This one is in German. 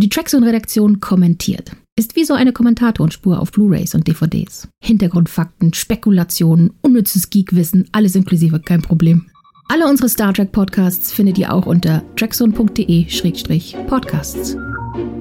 Die Trackzone-Redaktion kommentiert. Ist wie so eine Kommentatorspur auf Blu-rays und DVDs. Hintergrundfakten, Spekulationen, unnützes Geekwissen, alles inklusive, kein Problem. Alle unsere Star Trek Podcasts findet ihr auch unter trackzone.de/podcasts.